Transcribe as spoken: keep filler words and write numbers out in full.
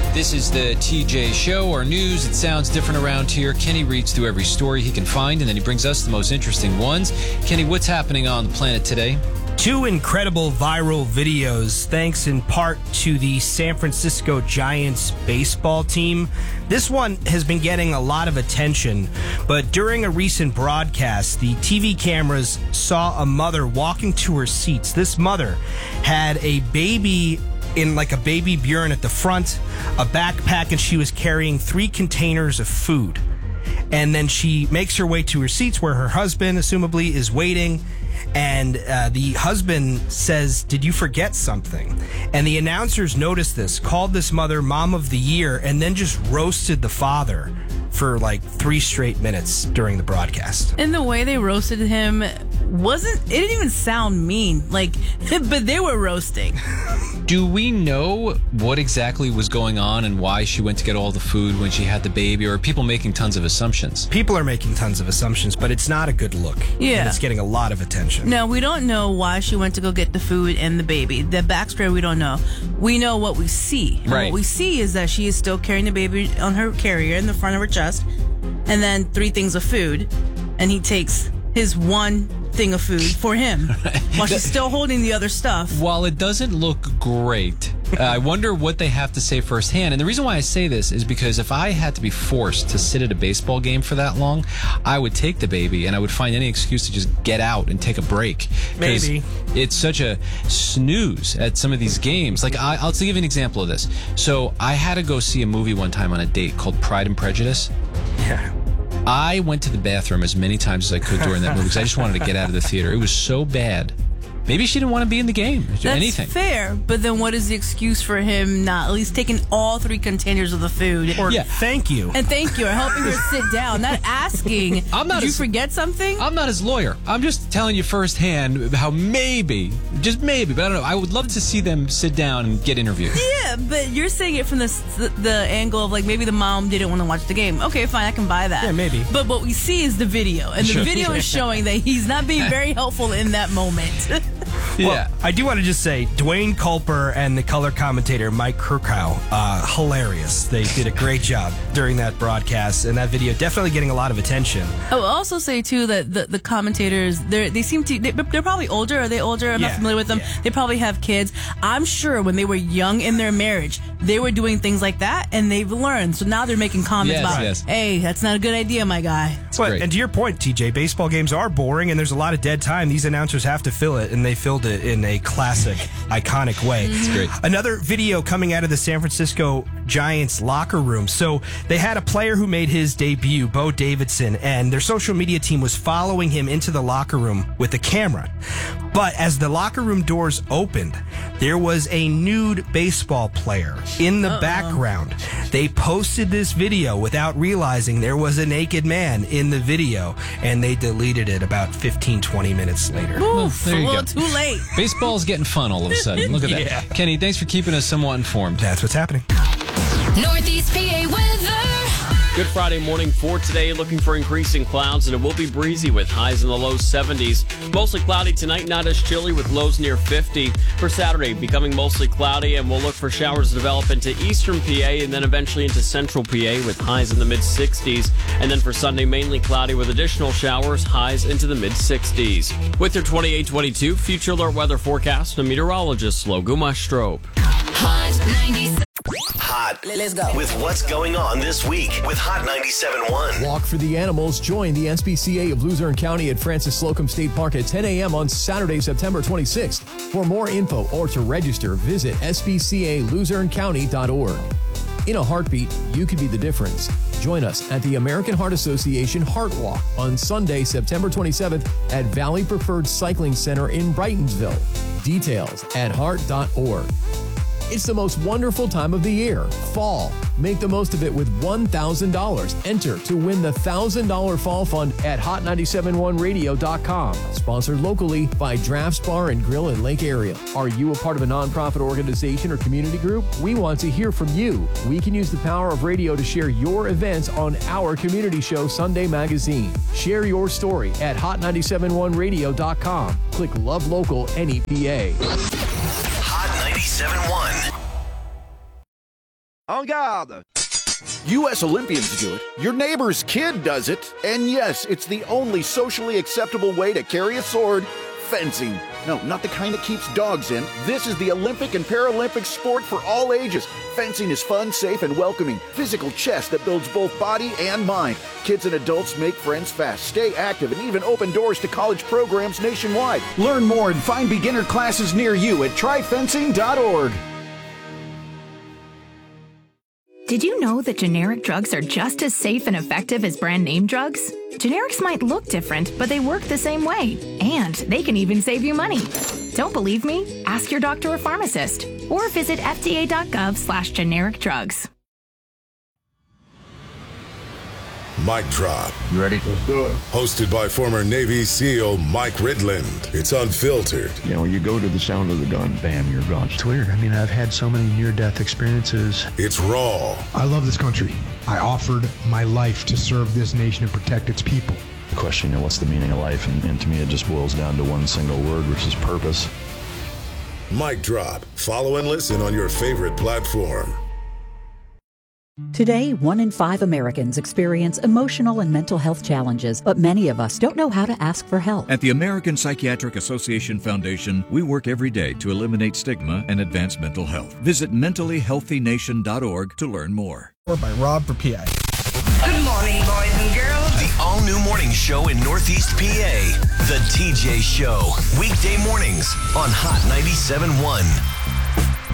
This is the T J Show, our news. It sounds different around here. Kenny reads through every story he can find, and then he brings us the most interesting ones. Kenny, what's happening on the planet today? Two incredible viral videos, thanks in part to the San Francisco Giants baseball team. This one has been getting a lot of attention, but during a recent broadcast, the T V cameras saw a mother walking to her seats. This mother had a baby in like a baby Bjorn at the front, a backpack, and she was carrying three containers of food. And then she makes her way to her seats where her husband, assumably, is waiting. And uh, the husband says, "Did you forget something?" And the announcers noticed this, called this mother Mom of the Year, and then just roasted the father for like three straight minutes during the broadcast. And the way they roasted him wasn't, it didn't even sound mean. Like, but they were roasting. Do we know what exactly was going on and why she went to get all the food when she had the baby, or are people making tons of assumptions? People are making tons of assumptions, but it's not a good look. Yeah. And it's getting a lot of attention. No, we don't know why she went to go get the food and the baby. The backstory, we don't know. We know what we see. And Right. what we see is that she is still carrying the baby on her carrier in the front of her chest, and then three things of food, and he takes his one thing of food for him while she's still holding the other stuff. While it doesn't look great, uh, I wonder what they have to say firsthand. And the reason why I say this is because if I had to be forced to sit at a baseball game for that long, I would take the baby and I would find any excuse to just get out and take a break. 'Cause Maybe. it's such a snooze at some of these games. Like, I, I'll give you an example of this. So I had to go see a movie one time on a date called Pride and Prejudice. Yeah. I went to the bathroom as many times as I could during that movie because I just wanted to get out of the theater. It was so bad. Maybe she didn't want to be in the game. That's Anything. fair, but then what is the excuse for him not at least taking all three containers of the food? Or Yeah. thank you. And thank you, or helping her sit down, not asking, I'm not did you as- forget something? I'm not his lawyer. I'm just telling you firsthand how maybe, just maybe, but I don't know. I would love to see them sit down and get interviewed. Yeah, but you're saying it from the, the angle of like maybe the mom didn't want to watch the game. Okay, fine, I can buy that. Yeah, maybe. But what we see is the video, and the Sure. video is showing that he's not being very helpful in that moment. Yeah. I do want to just say, Dwayne Culper and the color commentator Mike Kirkhow, uh, hilarious. They did a great job during that broadcast, and that video definitely getting a lot of attention. I will also say too that the, the commentators, they they seem to they, they're probably older. Are they older? I'm Yeah, not familiar with them. yeah. They probably have kids. I'm sure when they were young in their marriage, they were doing things like that, and they've learned. So now they're making comments Yes, about, yes. "Hey, that's not a good idea, my guy." But, great. and to your point, T J, baseball games are boring, and there's a lot of dead time. These announcers have to fill it, and they filled it in a classic, iconic way. It's great. Another video coming out of the San Francisco Giants locker room. So they had a player who made his debut, Bo Davidson, and their social media team was following him into the locker room with a camera. But as the locker room doors opened, there was a nude baseball player in the Uh-oh. background. They posted this video without realizing there was a naked man in the video, and they deleted it about fifteen, twenty minutes later. Oof, there you a little go. too late. Baseball's getting fun all of a sudden. Look at that. Yeah. Kenny, thanks for keeping us somewhat informed. That's what's happening. Northeast P A weather. Good Friday morning for today. Looking for increasing clouds, and it will be breezy with highs in the low seventies. Mostly cloudy tonight, not as chilly with lows near fifty. For Saturday, becoming mostly cloudy, and we'll look for showers to develop into eastern P A and then eventually into central P A with highs in the mid sixties. And then for Sunday, mainly cloudy with additional showers, highs into the mid sixties. With your twenty-eight twenty-two Future Alert weather forecast, a meteorologist, Logu Mastrop. Hot ninety-seven. Hot. Let's go. With what's going on this week with Hot ninety-seven point one. Walk for the Animals. Join the S P C A of Luzerne County at Francis Slocum State Park at ten a.m. on Saturday, September twenty-sixth. For more info or to register, visit s p c a luzerne county dot org. In a heartbeat, you could be the difference. Join us at the American Heart Association Heart Walk on Sunday, September twenty-seventh at Valley Preferred Cycling Center in Brightonsville. Details at heart dot org. It's the most wonderful time of the year, fall. Make the most of it with one thousand dollars. Enter to win the one thousand dollars Fall Fund at hot nine seven one radio dot com. Sponsored locally by Drafts Bar and Grill in Lake Area. Are you a part of a nonprofit organization or community group? We want to hear from you. We can use the power of radio to share your events on our community show, Sunday Magazine. Share your story at hot nine seven one radio dot com. Click Love Local N E P A. Hot ninety-seven point one. En garde! U S Olympians do it. Your neighbor's kid does it. And yes, it's the only socially acceptable way to carry a sword. Fencing. No, not the kind that keeps dogs in. This is the Olympic and Paralympic sport for all ages. Fencing is fun, safe, and welcoming. Physical chess that builds both body and mind. Kids and adults make friends fast, stay active, and even open doors to college programs nationwide. Learn more and find beginner classes near you at try fencing dot org. Did you know that generic drugs are just as safe and effective as brand name drugs? Generics might look different, but they work the same way. And they can even save you money. Don't believe me? Ask your doctor or pharmacist. Or visit F D A dot gov slash generic drugs. Mic Drop. You ready? Let's do it. Hosted by former Navy SEAL Mike Ridland. It's unfiltered. You know, you go to the sound of the gun, bam, you're gone. It's weird. I mean, I've had so many near-death experiences. It's raw. I love this country. I offered my life to serve this nation and protect its people. The question, you know, what's the meaning of life? And, and to me, it just boils down to one single word, which is purpose. Mic Drop. Follow and listen on your favorite platform. Today, one in five Americans experience emotional and mental health challenges, but many of us don't know how to ask for help. At the American Psychiatric Association Foundation, we work every day to eliminate stigma and advance mental health. Visit mentally healthy nation dot org to learn more. Or by Rob for P A. Good morning, boys and girls. The all-new morning show in Northeast P A. The T J Show. Weekday mornings on Hot ninety-seven point one.